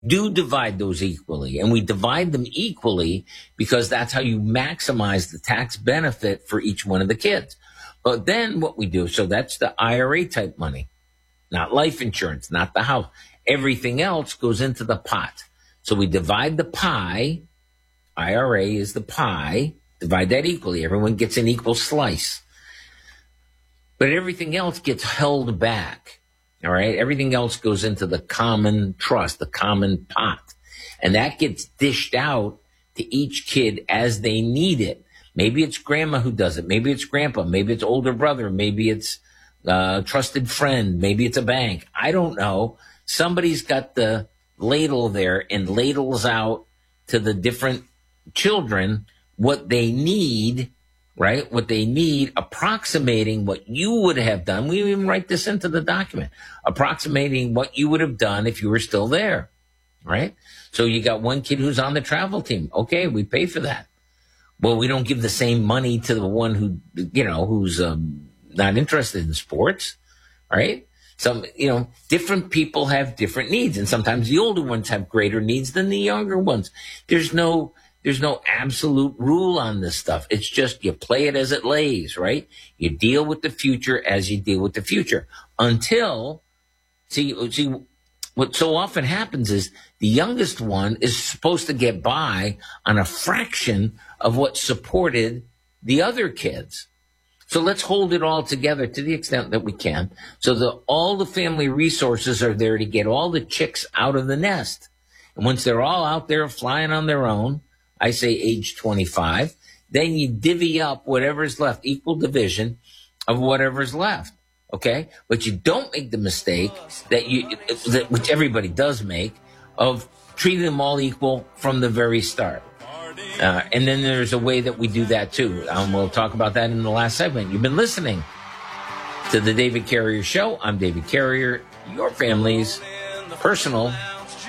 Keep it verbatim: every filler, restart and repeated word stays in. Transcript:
do divide those equally. And we divide them equally because that's how you maximize the tax benefit for each one of the kids. But then what we do, so that's the I R A type money, not life insurance, not the house. Everything else goes into the pot. So we divide the pie. I R A is the pie. Divide that equally. Everyone gets an equal slice. But everything else gets held back. All right. Everything else goes into the common trust, the common pot. And that gets dished out to each kid as they need it. Maybe it's grandma who does it. Maybe it's grandpa. Maybe it's older brother. Maybe it's a trusted friend. Maybe it's a bank. I don't know. Somebody's got the ladle there and ladles out to the different children what they need, right? What they need, approximating what you would have done. We even write this into the document, approximating what you would have done if you were still there, right? So you got one kid who's on the travel team. Okay, we pay for that. Well, we don't give the same money to the one who, you know, who's um, not interested in sports, right? Some, you know, different people have different needs, and sometimes the older ones have greater needs than the younger ones. There's no, there's no absolute rule on this stuff. It's just you play it as it lays, right? You deal with the future as you deal with the future until, see, see, what so often happens is the youngest one is supposed to get by on a fraction of what supported the other kids. So let's hold it all together to the extent that we can. So that all the family resources are there to get all the chicks out of the nest. And once they're all out there flying on their own, I say age twenty-five, then you divvy up whatever's left, equal division of whatever's left. Okay? But you don't make the mistake that you, that, which everybody does make, of treating them all equal from the very start. Uh, and then there's a way that we do that too. Um, we'll talk about that in the last segment. You've been listening to the David Carrier Show. I'm David Carrier, your family's personal